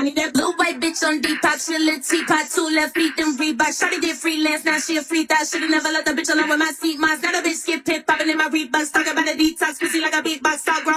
need that blue white bitch on detox. She a little teapot, 2 left feet, then Reebok. Shawty did freelance, now she a free thought. Shoulda never let the bitch alone with my seat. Mine's not a bitch, skip pit, popping in my Reeboks. Talking about a detox, pussy like a beatbox. Talk